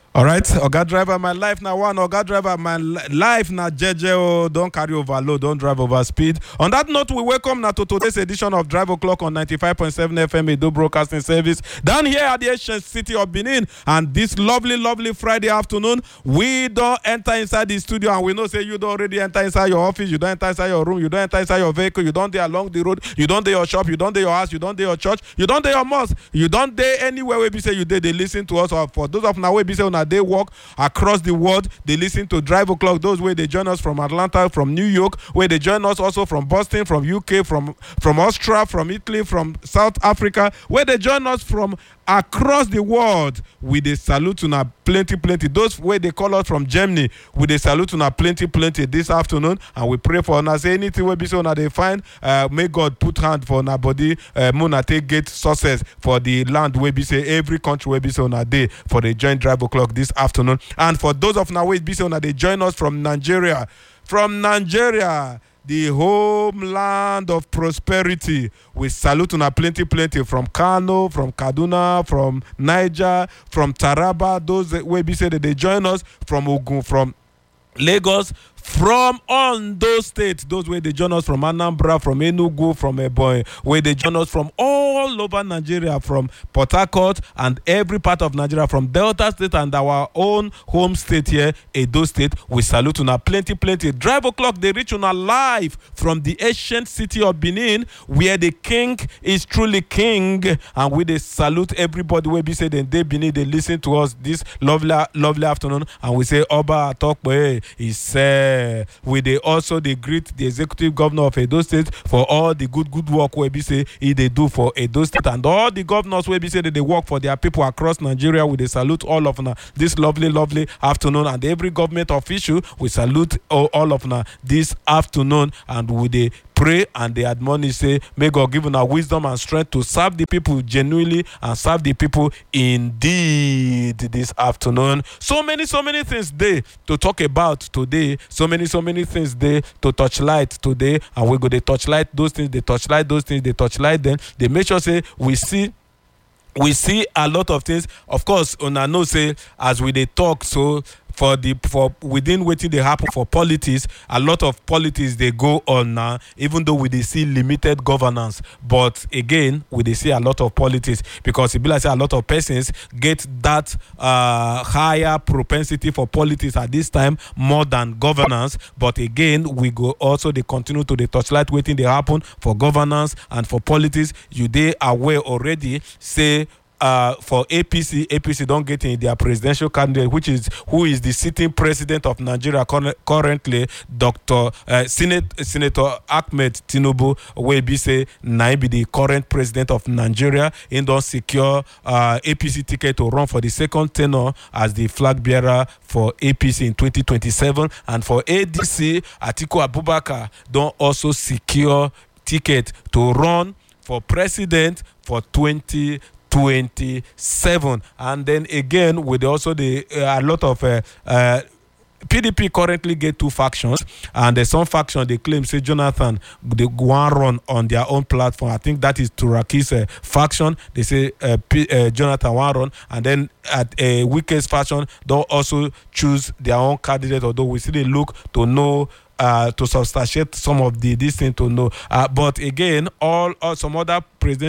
All right, Oga driver, my life now one. Oga driver, my life now jeje. Oh, don't carry overload, don't drive over speed. On that note, we welcome now to today's edition of Drive O'Clock on 95.7 FM Edo Broadcasting Service down here at the ancient city of Benin. And this lovely Friday afternoon, we don't enter inside the studio, and we know say you don't already enter inside your office, you don't enter inside your room, you don't enter inside your vehicle, you don't dey along the road, you don't dey your shop, you don't dey your house, you don't dey your church, you don't dey your mosque, you don't dey anywhere where we say you dey. They listen to us. Or for those of now where we say on they walk across the world, they listen to Drive O'Clock. Those where they join us from Atlanta, from New York, where they join us also from Boston, from UK, from Austria, from Italy, from South Africa, where they join us from across the world. We they salute una plenty. Those where they call us from Germany, we they salute una plenty this afternoon, and we pray for una. Say anything we be so una they find. May God put hand for una body. Muna take get success for the land where be say every country where be so una day for the joint Drive O'Clock this afternoon. And for those of now where be so una they join us from Nigeria. From Nigeria, the homeland of prosperity. We salute una plenty from Kano, from Kaduna, from Niger, from Taraba. Those where be say that they join us from Ogun, from Lagos, from Ondo State, those where they join us from Anambra, from Enugu, from Ebonyi, where they join us from all over Nigeria, from Port Harcourt and every part of Nigeria, from Delta State and our own home state here, Edo State. We salute una plenty. Drive O'Clock, they reach una live from the ancient city of Benin, where the king is truly king, and we they salute everybody where be say they Benin, they listen to us this lovely afternoon, and we say Oba Atokwe is we they also they greet the executive governor of Edo State for all the good work where be say they do for Edo State, and all the governors where be say that they work for their people across Nigeria. We they salute all of them this lovely afternoon, and every government official we salute all of them this afternoon, and we they pray and they admonish, say, may God give us wisdom and strength to serve the people genuinely and serve the people indeed this afternoon. So many things there to talk about today. So many things there to touch light today. And we're going to touch light those things, they touch light those things, they touch light then. They make sure, say, we see a lot of things. Of course, una know, say, as we they talk, so for within waiting they happen for politics, a lot of politics they go on now, even though we they see limited governance. But again, we they see a lot of politics, because it be like say a lot of persons get that higher propensity for politics at this time more than governance. But again, we go also they continue to the touchlight waiting they happen for governance and for politics. You they aware already, say, for APC don't get in their presidential candidate, who is the sitting president of Nigeria currently, Senator Ahmed Tinubu, where be say now be the current president of Nigeria, and don't secure APC ticket to run for the second tenure as the flag bearer for APC in 2027, and for ADC, Atiku Abubakar don't also secure ticket to run for president for 2027. And then again, with also a lot of PDP currently get two factions, and there's some faction they claim, say, Jonathan, they go and run on their own platform. I think that is Turaki's faction. They say Jonathan want run, and then at a Wike's faction they'll also choose their own candidate, although we still look to know to substantiate some of this thing to know. But again, all some other presidential